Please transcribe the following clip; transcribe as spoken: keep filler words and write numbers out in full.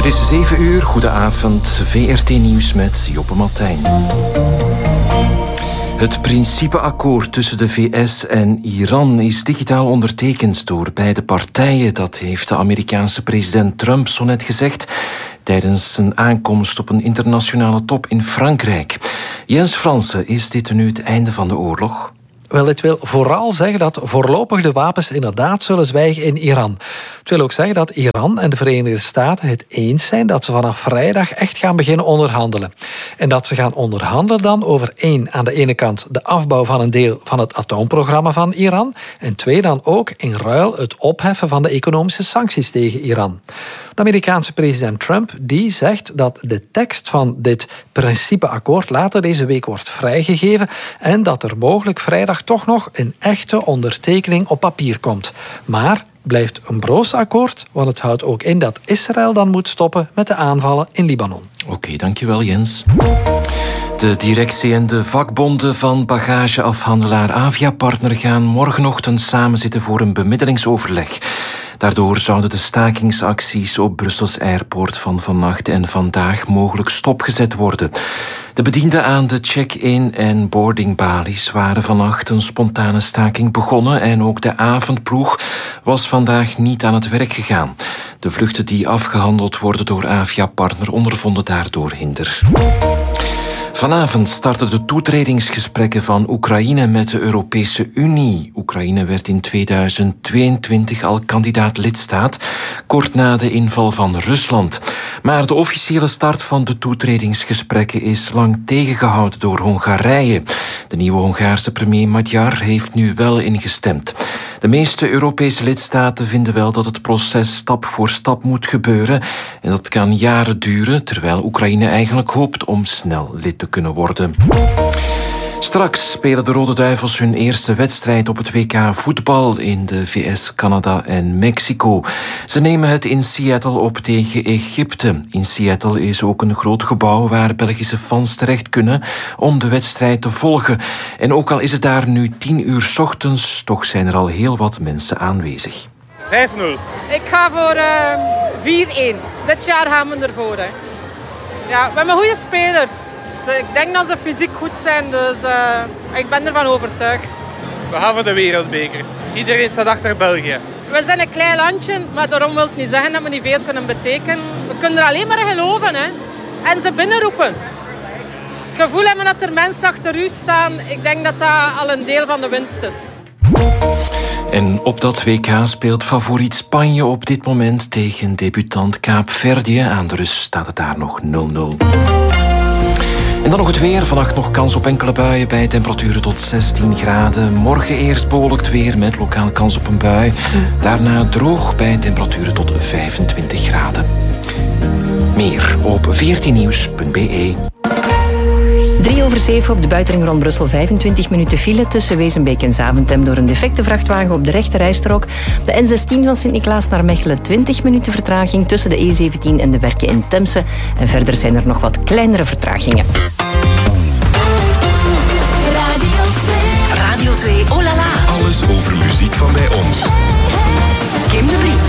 Het is zeven uur, goedenavond, V R T Nieuws met Joppe Martijn. Het principeakkoord tussen de V S en Iran is digitaal ondertekend door beide partijen. Dat heeft de Amerikaanse president Trump zo net gezegd tijdens zijn aankomst op een internationale top in Frankrijk. Jens Fransen, is dit nu het einde van de oorlog? Wel, het wil vooral zeggen dat voorlopig de wapens inderdaad zullen zwijgen in Iran. Het wil ook zeggen dat Iran en de Verenigde Staten het eens zijn dat ze vanaf vrijdag echt gaan beginnen onderhandelen. En dat ze gaan onderhandelen dan over één, aan de ene kant de afbouw van een deel van het atoomprogramma van Iran en twee, dan ook in ruil het opheffen van de economische sancties tegen Iran. De Amerikaanse president Trump die zegt dat de tekst van dit principeakkoord later deze week wordt vrijgegeven en dat er mogelijk vrijdag toch nog een echte ondertekening op papier komt. Maar blijft een broos akkoord, want het houdt ook in dat Israël dan moet stoppen met de aanvallen in Libanon. Oké, okay, dankjewel Jens. De directie en de vakbonden van bagageafhandelaar Avia-Partner gaan morgenochtend samenzitten voor een bemiddelingsoverleg. Daardoor zouden de stakingsacties op Brussels Airport van vannacht en vandaag mogelijk stopgezet worden. De bedienden aan de check-in en boardingbalies waren vannacht een spontane staking begonnen en ook de avondploeg was vandaag niet aan het werk gegaan. De vluchten die afgehandeld worden door Avia-Partner ondervonden daardoor hinder. Vanavond starten de toetredingsgesprekken van Oekraïne met de Europese Unie. Oekraïne werd in tweeduizend tweeëntwintig al kandidaat-lidstaat, kort na de inval van Rusland. Maar de officiële start van de toetredingsgesprekken is lang tegengehouden door Hongarije. De nieuwe Hongaarse premier Magyar heeft nu wel ingestemd. De meeste Europese lidstaten vinden wel dat het proces stap voor stap moet gebeuren. En dat kan jaren duren, terwijl Oekraïne eigenlijk hoopt om snel lid te kunnen worden. Straks spelen de Rode Duivels hun eerste wedstrijd op het W K voetbal in de V S, Canada en Mexico. Ze nemen het in Seattle op tegen Egypte. In Seattle is ook een groot gebouw waar Belgische fans terecht kunnen om de wedstrijd te volgen. En ook al is het daar nu tien uur 's ochtends, toch zijn er al heel wat mensen aanwezig. vijf nul. Ik ga voor uh, vier één. Dit jaar gaan we ervoor. Hè. Ja, we hebben goede spelers. Ik denk dat ze fysiek goed zijn, dus uh, ik ben ervan overtuigd. We gaan voor de wereldbeker. Iedereen staat achter België. We zijn een klein landje, maar daarom wil het niet zeggen dat we niet veel kunnen betekenen. We kunnen er alleen maar in geloven, hè. En ze binnenroepen. Het gevoel hebben dat er mensen achter u staan, ik denk dat dat al een deel van de winst is. En op dat W K speelt favoriet Spanje op dit moment tegen debutant Kaapverdië. Aan de rust staat het daar nog nul nul. En dan nog het weer. Vannacht nog kans op enkele buien bij temperaturen tot zestien graden. Morgen eerst bewolkt weer met lokaal kans op een bui. Daarna droog bij temperaturen tot vijfentwintig graden. Meer op v r t nieuws punt b e. drie over zeven op de buitenring rond Brussel, vijfentwintig minuten file tussen Wezenbeek en Zaventem door een defecte vrachtwagen op de rechte rijstrook. De N zestien van Sint-Niklaas naar Mechelen, twintig minuten vertraging tussen de E zeventien en de Werken in Temse. En verder zijn er nog wat kleinere vertragingen. Radio twee. Radio twee, oh la la. Alles over muziek van bij ons. Kim de Brie.